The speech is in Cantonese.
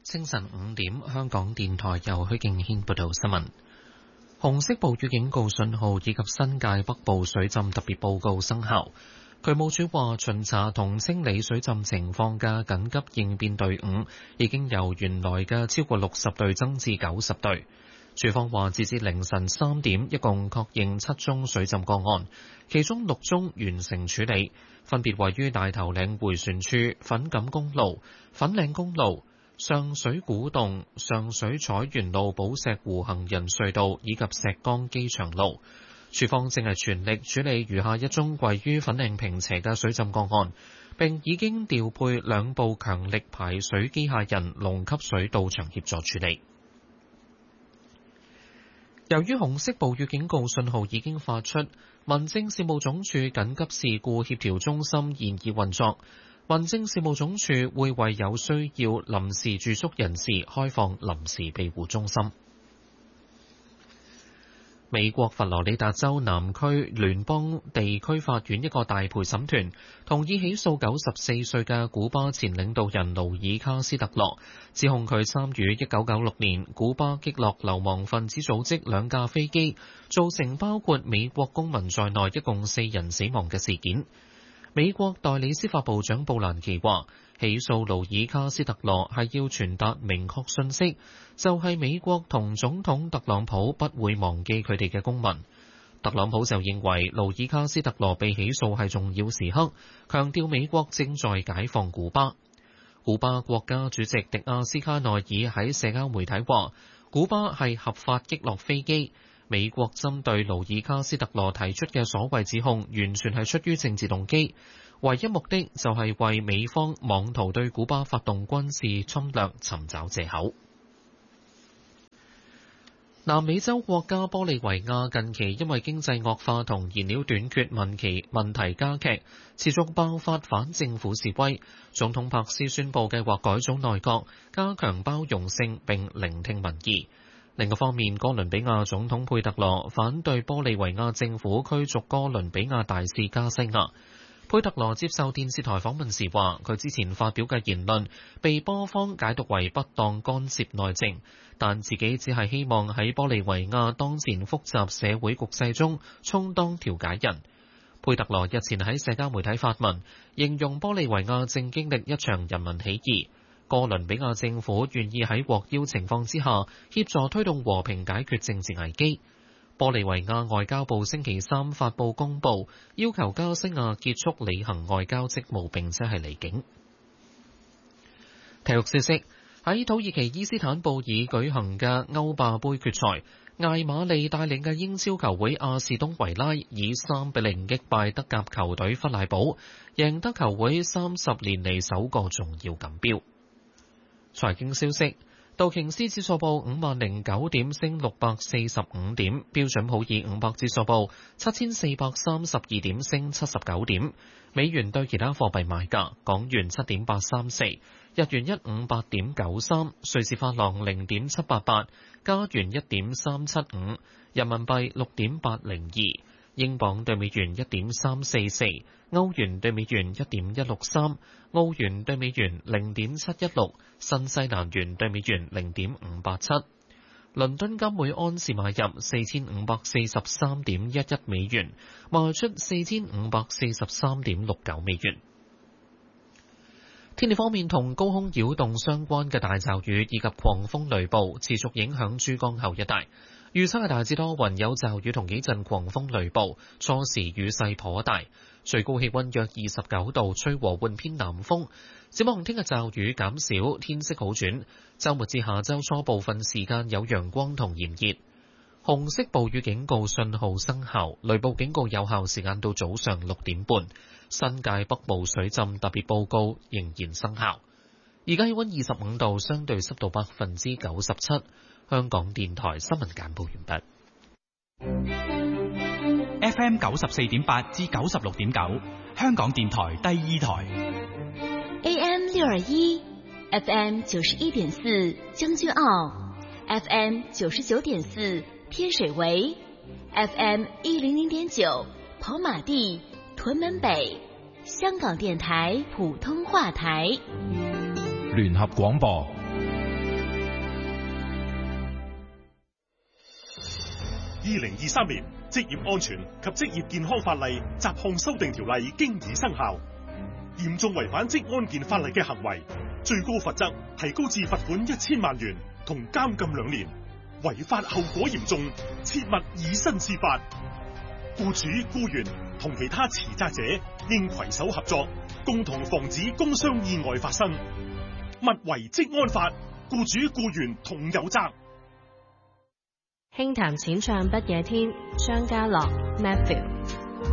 清晨5點，香港電台由許敬軒報道新聞。紅色暴雨警告信號以及新界北部水浸特別報告生效。渠務署話，巡查同清理水浸情況嘅緊急應變隊伍已經由原來嘅超過60隊增至90隊。署方話，截至凌晨3點，一共確認7宗水浸個案，其中6宗完成處理，分別位於大頭嶺迴旋處、粉錦公路、粉嶺公路、上水古洞、上水彩園路寶石湖行人隧道以及石崗機場路。署方正係全力處理餘下1宗位於粉嶺坪輋嘅水浸個案，並已經調配2部強力排水機械人龍吸水到場協助處理。由於紅色暴雨警告信號已經發出，民政事務總署緊急事故協調中心現已運作。民政事務總署會為有需要臨時住宿人士開放臨時庇護中心。美國佛羅里達州南區聯邦地區法院一個大陪審團同意起訴94歲嘅古巴前領導人勞爾卡斯特羅，指控佢參與1996年古巴擊落流亡分子組織2架飛機，造成包括美國公民在內一共4人死亡嘅事件。美國代理司法部長布蘭奇話，起訴勞爾卡斯特羅係要傳達明確訊息，就係美國同總統特朗普不會忘記佢哋嘅公民。特朗普就認為勞爾卡斯特羅被起訴係重要時刻，強調美國正在解放古巴。古巴國家主席迪亞斯卡內爾喺社交媒體話，古巴係合法擊落飛機。美國針對勞爾卡斯特羅提出嘅所謂指控，完全係出於政治動機，唯一目的就係為美方妄圖對古巴發動軍事侵略尋找藉口。南美洲國家玻利維亞近期因為經濟惡化同燃料短缺問題加劇，持續爆發反政府示威。總統柏斯宣布計劃改組內閣，加強包容性並聆聽民意。另一方面，哥倫比亞總統佩特羅反對玻利維亞政府驅逐哥倫比亞大使加西亞。佩特羅接受電視台訪問時話，佢之前發表嘅言論被波方解讀為不當干涉內政，但自己只係希望喺玻利維亞當前複雜社會局勢中充當調解人。佩特羅日前喺社交媒體發文，形容玻利維亞正經歷一場人民起義。哥倫比亞政府願意喺獲邀情況之下協助推動和平解決政治危機。玻利維亞外交部星期三發布公報，要求加西亞結束履行外交職務並且係離境。體育消息，喺土耳其伊斯坦布爾舉行嘅歐霸杯決賽，艾馬利帶領嘅英超球會阿士東維拉以3-0擊敗德甲球隊弗賴堡，贏得球會30年嚟首個重要錦標。財經消息，道瓊斯指數報5009點，升645點；標準普爾500指數報7432點，升79點。美元對其他貨幣賣價：港元7.834，日元158.93，瑞士法郎0.788，加元1.375，人民幣6.802。英鎊對美元1.344，歐元對美元1.163，澳元對美元0.716，新西蘭元對美元0.587。倫敦金每安士買入4543.11美元，賣出4543.69美元。天氣方面，同高空擾動相關嘅大驟雨以及狂風雷暴持續影響珠江口一帶。預測係大致多雲，有驟雨同幾陣狂風雷暴，初時雨勢頗大，最高氣溫約29度，吹和緩偏南風。展望聽日驟雨減少，天色好轉，週末至下週初部分時間有陽光同炎熱。紅色暴雨警告信號生效，雷暴警告有效時間到早上6點半。新界北部水浸特別報告仍然生效。而家氣溫25度，相對濕度97%。香港電台新聞簡報完畢。 FM 94.8至96.9，香港電台第二台。 AM 621 FM 91.4將軍澳 FM 99.4天水圍 FM 100.9跑馬地屯門北，香港電台普通話台。 聯合廣播 2023年職業安全及職業健康法例雜項修訂條例經已生效，嚴重違反職安健法例嘅行為，最高罰則提高至罰款1000萬元同監禁2年，違法後果嚴重，切勿以身試法。僱主、僱員同其他持責者應攜手合作，共同防止工傷意外發生。勿違職安法，僱主僱員同有責。 輕談淺唱不夜天，張家樂 Matthew。